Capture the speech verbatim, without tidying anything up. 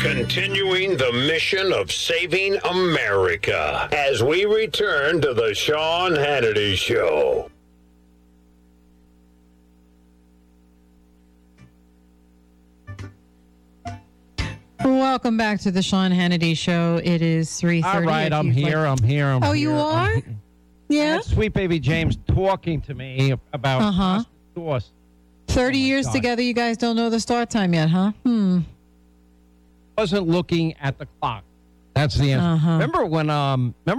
Continuing the mission of saving America as we return to the Sean Hannity Show. Welcome back to the Sean Hannity Show. It is three thirty. All right, I'm here, like... I'm here. I'm oh, here. you are? Yeah. Sweet baby James talking to me about uh-huh. sauce. thirty oh years God. Together, you guys don't know the start time yet, huh? Hmm. Wasn't looking at the clock. That's the answer. Uh-huh. Remember when, um, remember